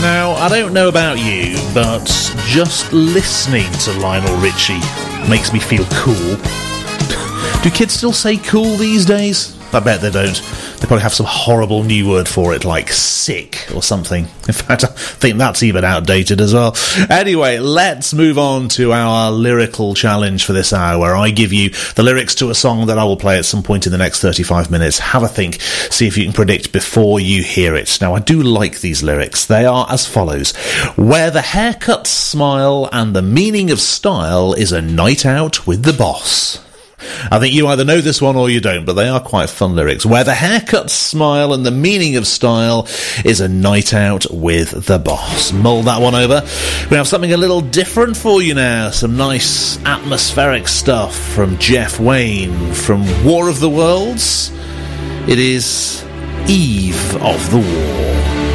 Now, I don't know about you, but just listening to Lionel Richie makes me feel cool. Do kids still say cool these days? I bet they don't. They probably have some horrible new word for it, like sick or something. In fact, I think that's even outdated as well. Anyway, let's move on to our lyrical challenge for this hour, where I give you the lyrics to a song that I will play at some point in the next 35 minutes. Have a think, see if you can predict before you hear it. Now, I do like these lyrics. They are as follows. Where the haircuts smile and the meaning of style is a night out with the boss. I think you either know this one or you don't, but they are quite fun lyrics. Where the haircuts smile and the meaning of style is a night out with the boss. Mull that one over. We have something a little different for you now. Some nice atmospheric stuff from Jeff Wayne from War of the Worlds. It is Eve of the War.